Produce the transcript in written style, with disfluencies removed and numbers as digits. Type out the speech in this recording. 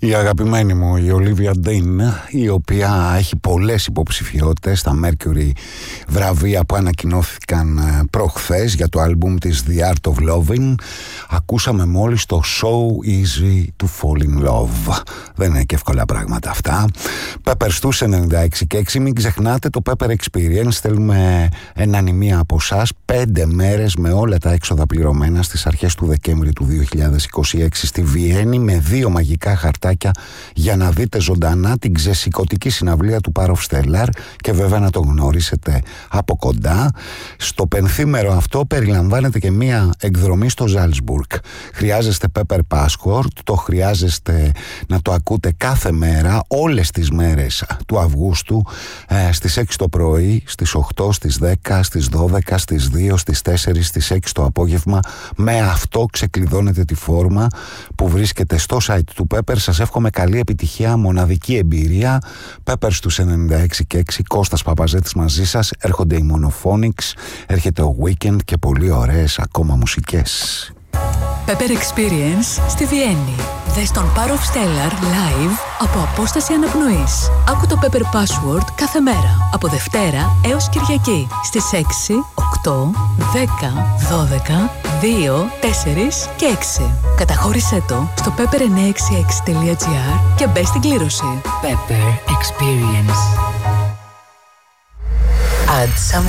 Η αγαπημένη μου η Olivia Dean, η οποία έχει πολλές υποψηφιότητες στα Mercury βραβεία που ανακοινώθηκαν προχθές για το άλμπουμ της The Art of Loving. Ακούσαμε μόλις το So Easy to Fall in Love. Δεν είναι και εύκολα πράγματα αυτά. Pepper στους 96,6. Μην ξεχνάτε το Pepper Experience. Θέλουμε έναν ή μία από εσάς 5 μέρες με όλα τα έξοδα πληρωμένα στις αρχές του Δεκέμβρη του 2026 στη Βιέννη, με 2 μαγικά χαρτάκια για να δείτε ζωντανά την ξεσηκωτική συναυλία του Power of Stellar και βέβαια να το γνωρίσετε από κοντά. Στο πενθήμερο αυτό περιλαμβάνεται και μία εκδρομή στο Salzburg. Χρειάζεστε Pepper Passport, το χρειάζεστε να το ακούτε κάθε μέρα, όλες τις μέρες του Αυγούστου, στις 6 το πρωί, στις 8, στις 10, στις 12, στις 2, στις 4, στις 6 το απόγευμα. Με αυτό ξεκλειδώνετε τη φόρμα που βρίσκεται στο site του Pepper. Σας εύχομαι καλή επιτυχία, μοναδική εμπειρία. Pepper στους 96,6. Κώστας Παπαζέτης μαζί σας. Έρχονται οι Monophonics, έρχεται ο Weekend και πολύ ωραίες ακόμα μουσικές. Pepper Experience στη Βιέννη. Δες τον Power of Stellar live από απόσταση αναπνοής. Άκου το Pepper Password κάθε μέρα από Δευτέρα έως Κυριακή στις 6, 8, 10, 12, 2, 4 και 6. Καταχώρησέ το στο pepper966.gr και μπες στην κλήρωση. Pepper Experience. Add some